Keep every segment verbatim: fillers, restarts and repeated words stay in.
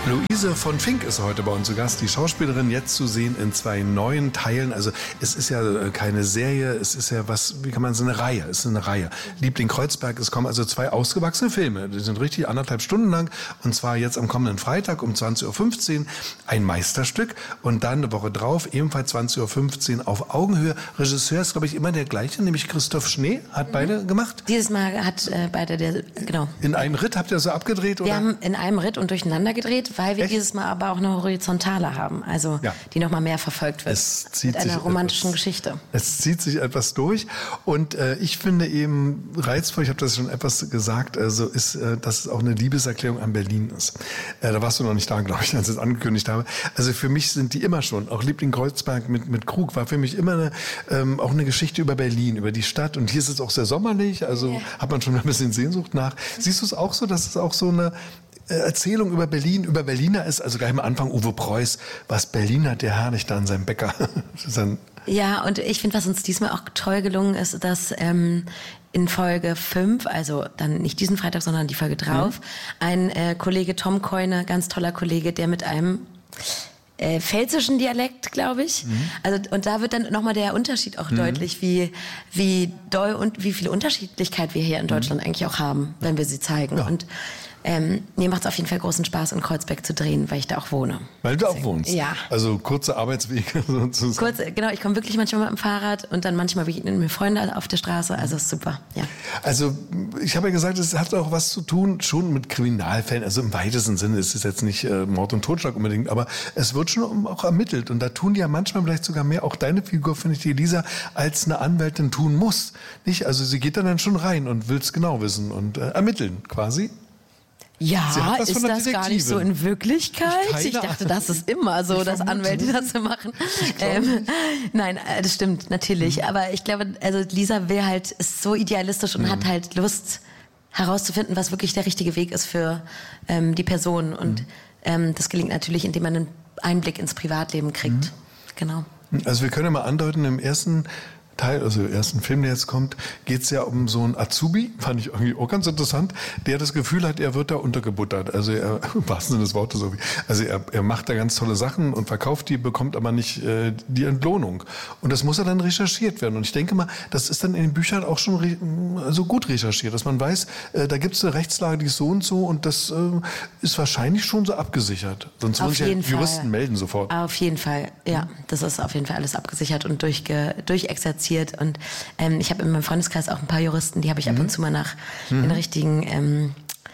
Luise von Fink ist heute bei uns zu Gast, die Schauspielerin, jetzt zu sehen in zwei neuen Teilen. Also es ist ja keine Serie, es ist ja was, wie kann man sagen, eine Reihe, es ist eine Reihe. Liebling Kreuzberg, es kommen also zwei ausgewachsene Filme, die sind richtig anderthalb Stunden lang und zwar jetzt am kommenden Freitag um zwanzig Uhr fünfzehn ein Meisterstück und dann eine Woche drauf, ebenfalls zwanzig Uhr fünfzehn auf Augenhöhe. Regisseur ist, glaube ich, immer der gleiche, nämlich Christoph Schnee, hat mhm. beide gemacht. Dieses Mal hat äh, beide, der, genau. In einem Ritt habt ihr das so abgedreht? Oder? Wir haben in einem Ritt und durcheinander gedreht, weil wir Echt? dieses Mal aber auch eine horizontale haben, also ja. die noch mal mehr verfolgt wird es zieht mit einer sich romantischen etwas, Geschichte. Es zieht sich etwas durch und äh, ich finde eben reizvoll, ich habe das schon etwas gesagt, also ist, äh, dass es auch eine Liebeserklärung an Berlin ist. Äh, da warst du noch nicht da, glaube ich, als ich es angekündigt habe. Also für mich sind die immer schon, auch Liebling Kreuzberg mit, mit Krug war für mich immer eine, ähm, auch eine Geschichte über Berlin, über die Stadt und hier ist es auch sehr sommerlich, also ja. hat man schon ein bisschen Sehnsucht nach. Siehst du es auch so, dass es auch so eine Erzählung über Berlin, über Berliner ist, also gleich am Anfang Uwe Preuß, was Berlin hat, der herrlich da an seinem Bäcker. Ja, und ich finde, was uns diesmal auch toll gelungen ist, dass ähm, in Folge fünf, also dann nicht diesen Freitag, sondern die Folge drauf, mhm. ein äh, Kollege Tom Keune, ganz toller Kollege, der mit einem Äh, pfälzischen Dialekt, glaube ich. Mhm. Also und da wird dann nochmal der Unterschied auch mhm. deutlich, wie wie doll und wie viel Unterschiedlichkeit wir hier in Deutschland mhm. eigentlich auch haben, wenn wir sie zeigen. Ja. Und ähm, mir macht es auf jeden Fall großen Spaß, in Kreuzberg zu drehen, weil ich da auch wohne. Weil du auch wohnst? Ja. Also kurze Arbeitswege sozusagen? Kurz, genau, ich komme wirklich manchmal mit dem Fahrrad und dann manchmal begegnen mir Freunde auf der Straße, also ist super, ja. Also ich habe ja gesagt, es hat auch was zu tun, schon mit Kriminalfällen, also im weitesten Sinne ist es jetzt nicht äh, Mord und Totschlag unbedingt, aber es wird schon auch ermittelt und da tun die ja manchmal vielleicht sogar mehr, auch deine Figur, finde ich, die Elisa, als eine Anwältin tun muss. Nicht? Also sie geht dann, dann schon rein und will es genau wissen und äh, ermitteln quasi. Ja, ist das gar nicht so in Wirklichkeit? Ich dachte, das ist immer so, dass Anwälte das so machen. Ähm, nein, das stimmt, natürlich. Mhm. Aber ich glaube, also Lisa will halt, ist so idealistisch und mhm. hat halt Lust herauszufinden, was wirklich der richtige Weg ist für ähm, die Person. Und mhm. ähm, das gelingt natürlich, indem man einen Einblick ins Privatleben kriegt. Mhm. Genau. Also wir können ja mal andeuten, im ersten Teil, also im ersten Film, der jetzt kommt, geht es ja um so einen Azubi, fand ich irgendwie auch ganz interessant, der das Gefühl hat, er wird da untergebuttert. Also er, im wahrsten Sinne des Wortes, so wie, also er, er macht da ganz tolle Sachen und verkauft die, bekommt aber nicht äh, die Entlohnung. Und das muss er dann recherchiert werden. Und ich denke mal, das ist dann in den Büchern auch schon re- so gut recherchiert, dass man weiß, äh, da gibt es eine Rechtslage, die ist so und so und das äh, ist wahrscheinlich schon so abgesichert. Sonst würden sich ja Juristen melden sofort. Auf jeden Fall, ja. Das ist auf jeden Fall alles abgesichert und durchge- durchexerziert. Und ähm, ich habe in meinem Freundeskreis auch ein paar Juristen, die habe ich ab und zu mal nach mhm. den richtigen, ähm,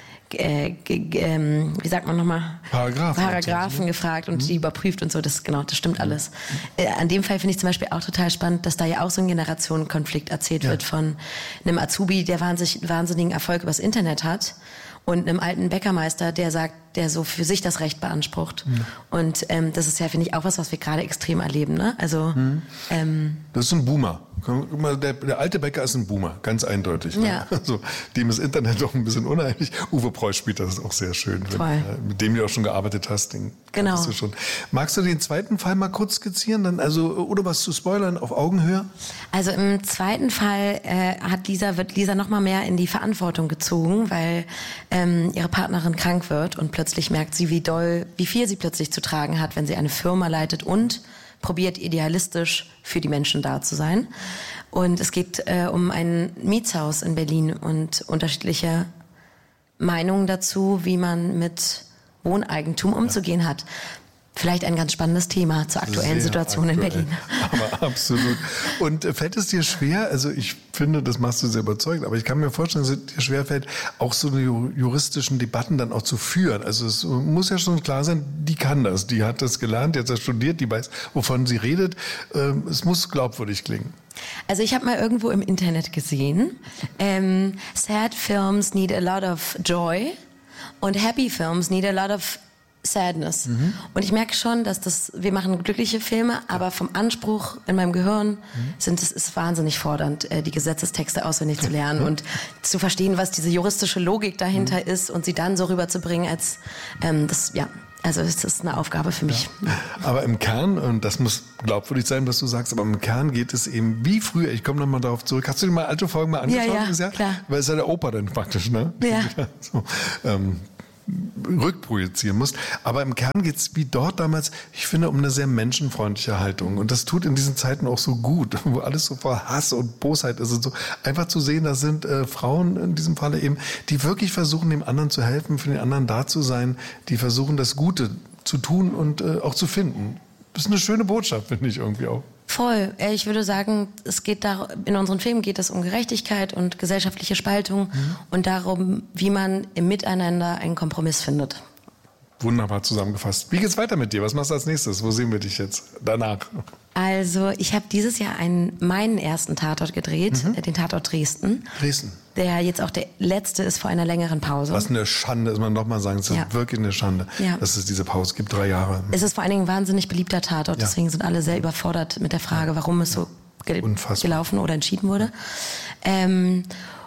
äh, g- g- ähm, wie sagt man nochmal? Paragraphen. Paragraphen gefragt und mhm. die überprüft und so. Das, genau, das stimmt alles. Mhm. Äh, an dem Fall finde ich zum Beispiel auch total spannend, dass da ja auch so ein Generationenkonflikt erzählt ja. wird von einem Azubi, der wahnsinnig, wahnsinnigen Erfolg übers Internet hat. Und einem alten Bäckermeister, der sagt, der so für sich das Recht beansprucht. Mhm. Und ähm, das ist ja, finde ich, auch was, was wir gerade extrem erleben. Ne? Also, mhm. ähm, das ist ein Boomer. Der, der alte Bäcker ist ein Boomer, ganz eindeutig. Ne? Ja. Also, dem ist Internet doch ein bisschen unheimlich. Uwe Preuß spielt das auch sehr schön. Toll. Wenn, mit dem du auch schon gearbeitet hast. Den genau. Du schon. Magst du den zweiten Fall mal kurz skizzieren? Dann, also, oder was zu spoilern auf Augenhöhe? Also im zweiten Fall äh, hat Lisa, wird Lisa noch mal mehr in die Verantwortung gezogen, weil ähm, ihre Partnerin krank wird und plötzlich merkt sie, wie doll, wie viel sie plötzlich zu tragen hat, wenn sie eine Firma leitet und probiert idealistisch für die Menschen da zu sein. Und es geht äh, um ein Mietshaus in Berlin und unterschiedliche Meinungen dazu, wie man mit Wohneigentum umzugehen hat. Vielleicht ein ganz spannendes Thema zur aktuellen Sehr Situation aktuell, in Berlin. Aber absolut. Und fällt es dir schwer, also ich finde, das machst du sehr überzeugend, aber ich kann mir vorstellen, dass es dir schwerfällt, auch so eine juristischen Debatten dann auch zu führen. Also es muss ja schon klar sein, die kann das, die hat das gelernt, die hat das studiert, die weiß, wovon sie redet. Es muss glaubwürdig klingen. Also ich habe mal irgendwo im Internet gesehen, ähm, sad films need a lot of joy und happy films need a lot of Sadness. Mhm. Und ich merke schon, dass das, wir machen glückliche Filme, aber vom Anspruch in meinem Gehirn mhm. sind es ist wahnsinnig fordernd, die Gesetzestexte auswendig zu lernen und zu verstehen, was diese juristische Logik dahinter mhm. ist und sie dann so rüberzubringen, als ähm, das, ja, also es ist eine Aufgabe für mich. Ja. Aber im Kern, und das muss glaubwürdig sein, was du sagst, aber im Kern geht es eben wie früher, ich komme nochmal darauf zurück, hast du dir mal alte Folgen mal angeschaut? Ja, ja, bisher? Klar. Weil es ja der Opa dann praktisch, ne? Ja. So, ähm, rückprojizieren musst. Aber im Kern geht es wie dort damals, ich finde, um eine sehr menschenfreundliche Haltung. Und das tut in diesen Zeiten auch so gut, wo alles so voll Hass und Bosheit ist und so. Einfach zu sehen, da sind äh, Frauen in diesem Falle eben, die wirklich versuchen, dem anderen zu helfen, für den anderen da zu sein, die versuchen, das Gute zu tun und äh, auch zu finden. Das ist eine schöne Botschaft, finde ich irgendwie auch. Voll. Ich würde sagen, es geht da, in unseren Filmen geht es um Gerechtigkeit und gesellschaftliche Spaltung mhm. und darum, wie man im Miteinander einen Kompromiss findet. Wunderbar zusammengefasst. Wie geht's weiter mit dir? Was machst du als nächstes? Wo sehen wir dich jetzt danach? Also ich habe dieses Jahr einen, meinen ersten Tatort gedreht, mhm. den Tatort Dresden. Dresden. Der jetzt auch der letzte ist vor einer längeren Pause. Was eine Schande, ist man noch mal sagen. Es ist ja. wirklich eine Schande, ja. dass es diese Pause gibt, drei Jahre. Es ist vor allen Dingen ein wahnsinnig beliebter Tatort, ja. deswegen sind alle sehr überfordert mit der Frage, warum es so ge- gelaufen oder entschieden wurde. Ähm,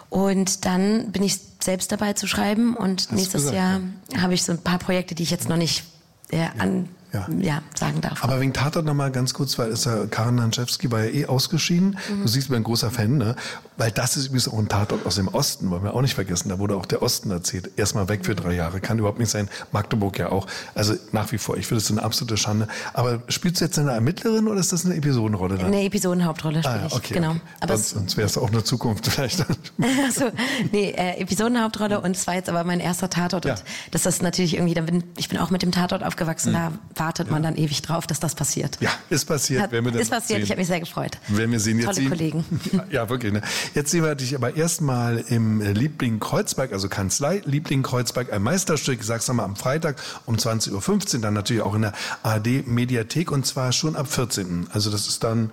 und dann bin ich selbst dabei zu schreiben und Hast nächstes gesagt, Jahr ja. habe ich so ein paar Projekte, die ich jetzt noch nicht äh, an... Ja. ja, sagen darf. Aber wegen Tatort noch mal ganz kurz, weil ist ja Karin Hanschewski war ja eh ausgeschieden. Mhm. Du siehst, ich bin ein großer Fan, ne? Weil das ist übrigens auch ein Tatort aus dem Osten, wollen wir auch nicht vergessen. Da wurde auch der Osten erzählt. Erstmal weg für drei Jahre. Kann überhaupt nicht sein. Magdeburg ja auch. Also nach wie vor. Ich finde es eine absolute Schande. Aber spielst du jetzt eine Ermittlerin oder ist das eine Episodenrolle dann? Eine Episodenhauptrolle spiele ah, ja, okay, ich, genau. Okay. Aber sonst sonst wäre es auch eine Zukunft vielleicht. Achso, nee, äh, Episodenhauptrolle und es war jetzt aber mein erster Tatort. Ja. Und das ist natürlich irgendwie, dann bin, ich bin auch mit dem Tatort aufgewachsen, mhm. da wartet ja. man dann ewig drauf, dass das passiert. Ja, ist passiert. Hat, werden wir ist passiert, sehen. Ich habe mich sehr gefreut. Wenn wir sehen, jetzt Tolle sehen, Kollegen. Ja, wirklich. Ne? Jetzt sehen wir dich aber erstmal im Liebling Kreuzberg, also Kanzlei Liebling Kreuzberg, ein Meisterstück, ich sag's nochmal, am Freitag um zwanzig Uhr fünfzehn, dann natürlich auch in der A R D-Mediathek und zwar schon ab vierzehnten Also das ist dann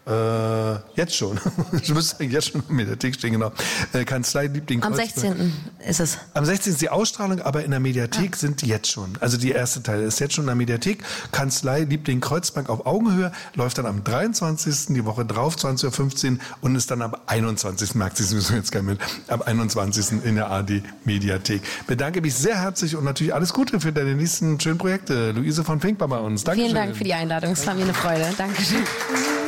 Äh, jetzt schon. Du müsstest eigentlich jetzt schon in der Mediathek stehen, genau. Äh, Kanzlei Liebling Am Kreuzberg. sechzehnten ist es. Am sechzehnten ist die Ausstrahlung, aber in der Mediathek ah. sind die jetzt schon. Also die erste Teil ist jetzt schon in der Mediathek. Kanzlei Liebling Kreuzberg auf Augenhöhe läuft dann am dreiundzwanzigsten die Woche drauf, zwanzig Uhr fünfzehn und ist dann am einundzwanzigsten merkt sie sowieso jetzt gerne mit, am einundzwanzigsten in der A R D-Mediathek. Bedanke mich sehr herzlich und natürlich alles Gute für deine nächsten schönen Projekte. Luise von Fink war bei uns. Dankeschön. Vielen Dank für die Einladung. Es war mir eine Freude. Dankeschön.